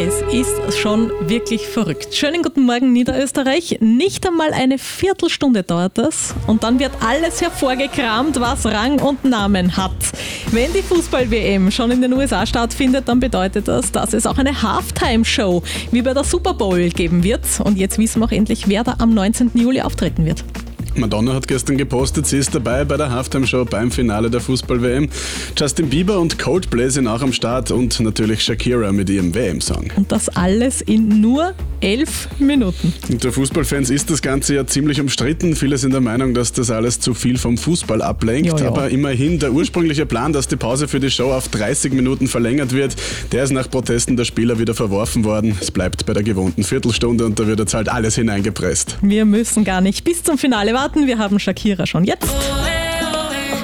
Es ist schon wirklich verrückt. Schönen guten Morgen, Niederösterreich. Nicht einmal eine Viertelstunde dauert das und dann wird alles hervorgekramt, was Rang und Namen hat. Wenn die Fußball-WM schon in den USA stattfindet, dann bedeutet das, dass es auch eine Halftime-Show wie bei der Super Bowl geben wird. Und jetzt wissen wir auch endlich, wer da am 19. Juli auftreten wird. Madonna hat gestern gepostet, sie ist dabei bei der Halftime-Show beim Finale der Fußball-WM. Justin Bieber und Coldplay sind auch am Start und natürlich Shakira mit ihrem WM-Song. Und das alles in nur 11 Minuten. Unter Fußballfans ist das Ganze ja ziemlich umstritten. Viele sind der Meinung, dass das alles zu viel vom Fußball ablenkt. Ja. Aber immerhin, der ursprüngliche Plan, dass die Pause für die Show auf 30 Minuten verlängert wird, der ist nach Protesten der Spieler wieder verworfen worden. Es bleibt bei der gewohnten Viertelstunde und da wird jetzt halt alles hineingepresst. Wir müssen gar nicht bis zum Finale warten. Wir haben Shakira schon jetzt.